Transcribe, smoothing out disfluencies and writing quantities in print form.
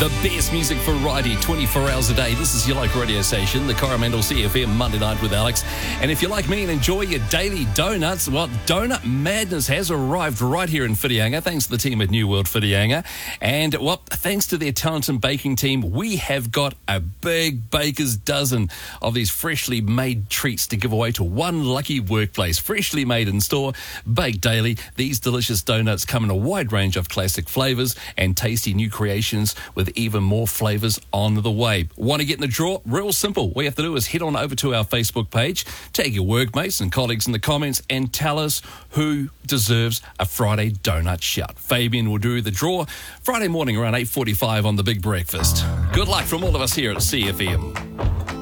The best music variety 24 hours a day. This is your local radio station, the Coromandel CFM Monday Night with Alex. And if you're like me and enjoy your daily donuts, well, Donut Madness has arrived right here in Whitianga, thanks to the team at New World Whitianga. And, well, thanks to their talented baking team, we have got a big baker's dozen of these freshly made treats to give away to one lucky workplace. Freshly made in store, baked daily. These delicious donuts come in a wide range of classic flavours and tasty new creations with even more flavours on the way. Want to get in the draw? Real simple. All you have to do is head on over to our Facebook page, tag your workmates and colleagues in the comments and tell us who deserves a Friday donut shout. Fabian will do the draw Friday morning around 8:45 on The Big Breakfast. Good luck from all of us here at CFM.